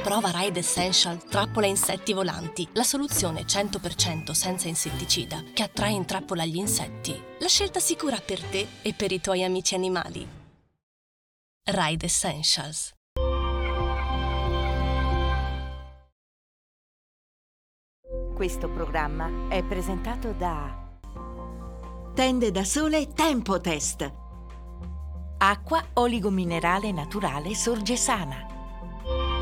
Prova Ride Essential Trappola Insetti Volanti, la soluzione 100% senza insetticida che attrae in trappola gli insetti. La scelta sicura per te e per i tuoi amici animali. Ride Essentials. Questo programma è presentato da Tende da Sole Tempo Test. Acqua oligominerale naturale Sorgesana.